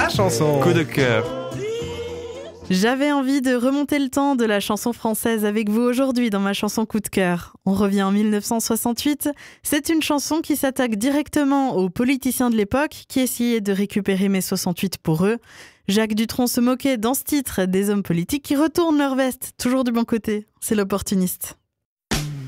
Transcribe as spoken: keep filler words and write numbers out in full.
chanson. Coup de cœur. J'avais envie de remonter le temps de la chanson française avec vous aujourd'hui dans ma chanson coup de cœur. On revient en mille neuf cent soixante-huit. C'est une chanson qui s'attaque directement aux politiciens de l'époque qui essayaient de récupérer mai soixante-huit pour eux. Jacques Dutronc se moquait dans ce titre des hommes politiques qui retournent leur veste, toujours du bon côté. C'est l'opportuniste.